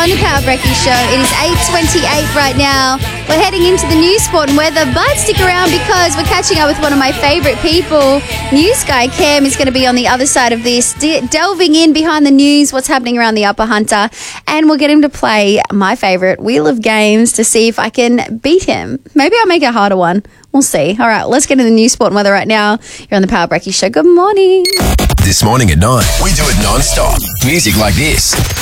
on your Power Breakfast Show. It is 8:28 right now. We're heading into the news, sport and weather, but stick around because we're catching up with one of my favourite people. News guy Cam is going to be on the other side of this, delving in behind the news, what's happening around the Upper Hunter, and we'll get him to play my favourite Wheel of Games to see if I can beat him. Maybe I'll make it a harder one. We'll see. All right, let's get into the news, sport and weather right now. You're on the Power Breakfast Show. Good morning. This morning at 9, we do it non-stop. Music like this.